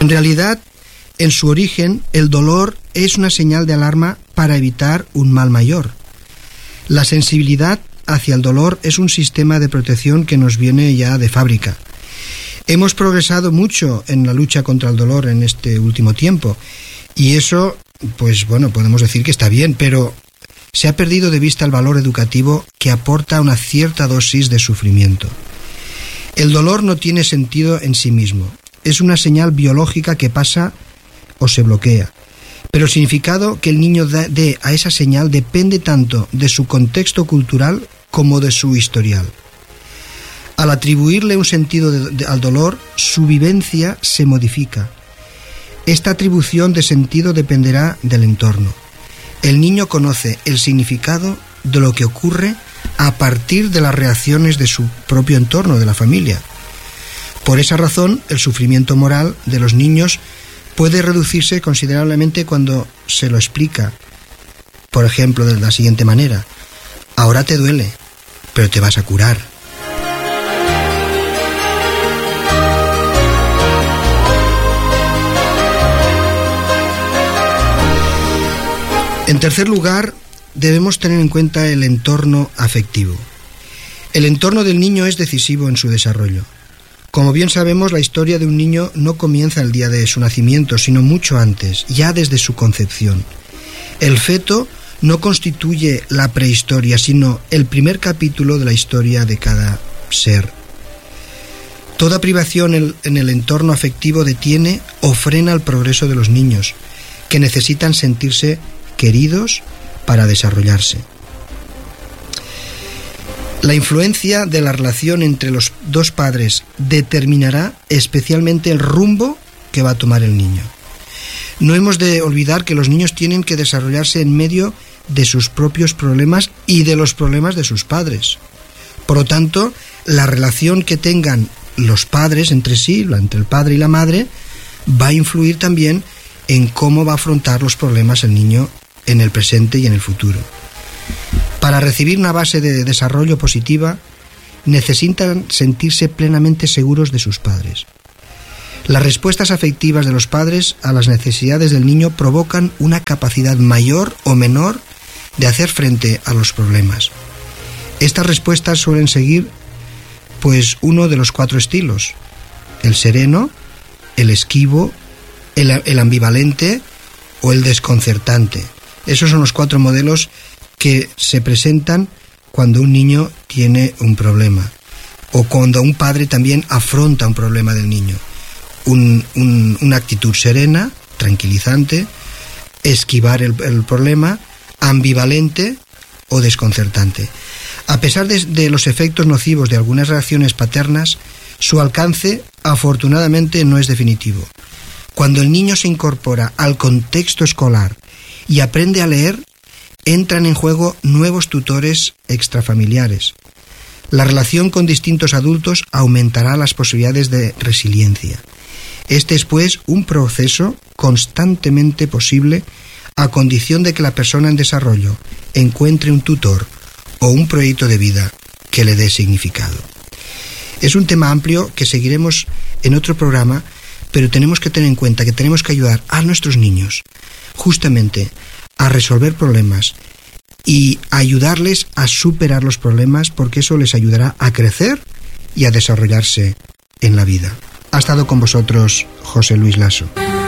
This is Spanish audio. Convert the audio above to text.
En realidad, en su origen, el dolor es una señal de alarma para evitar un mal mayor. La sensibilidad hacia el dolor es un sistema de protección que nos viene ya de fábrica. Hemos progresado mucho en la lucha contra el dolor en este último tiempo, y eso, pues bueno, podemos decir que está bien, pero se ha perdido de vista el valor educativo que aporta una cierta dosis de sufrimiento. El dolor no tiene sentido en sí mismo. Es una señal biológica que pasa o se bloquea. Pero el significado que el niño dé a esa señal depende tanto de su contexto cultural como de su historial. Al atribuirle un sentido al dolor, su vivencia se modifica. Esta atribución de sentido dependerá del entorno. El niño conoce el significado de lo que ocurre a partir de las reacciones de su propio entorno, de la familia. Por esa razón, el sufrimiento moral de los niños puede reducirse considerablemente cuando se lo explica, por ejemplo, de la siguiente manera: ahora te duele, pero te vas a curar. En tercer lugar, debemos tener en cuenta el entorno afectivo. El entorno del niño es decisivo en su desarrollo. Como bien sabemos, la historia de un niño no comienza el día de su nacimiento, sino mucho antes, ya desde su concepción. El feto no constituye la prehistoria, sino el primer capítulo de la historia de cada ser. Toda privación en el entorno afectivo detiene o frena el progreso de los niños, que necesitan sentirse queridos para desarrollarse. La influencia de la relación entre los dos padres determinará especialmente el rumbo que va a tomar el niño. No hemos de olvidar que los niños tienen que desarrollarse en medio de sus propios problemas y de los problemas de sus padres. Por lo tanto, la relación que tengan los padres entre sí, entre el padre y la madre, va a influir también en cómo va a afrontar los problemas el niño en el presente y en el futuro. Para recibir una base de desarrollo positiva, necesitan sentirse plenamente seguros de sus padres. Las respuestas afectivas de los padres a las necesidades del niño provocan una capacidad mayor o menor de hacer frente a los problemas. Estas respuestas suelen seguir, pues, uno de los 4 estilos: el sereno, el esquivo, el ambivalente o el desconcertante. Esos son los 4 modelos que se presentan cuando un niño tiene un problema, o cuando un padre también afronta un problema del niño. Una actitud serena, tranquilizante, esquivar el problema, ambivalente o desconcertante. A pesar de los efectos nocivos de algunas reacciones paternas, su alcance afortunadamente no es definitivo. Cuando el niño se incorpora al contexto escolar y aprende a leer, entran en juego nuevos tutores extrafamiliares. La relación con distintos adultos aumentará las posibilidades de resiliencia. Este es, pues, un proceso constantemente posible a condición de que la persona en desarrollo encuentre un tutor o un proyecto de vida que le dé significado. Es un tema amplio que seguiremos en otro programa, pero tenemos que tener en cuenta que tenemos que ayudar a nuestros niños justamente a resolver problemas y ayudarles a superar los problemas, porque eso les ayudará a crecer y a desarrollarse en la vida. Ha estado con vosotros José Luis Lasso.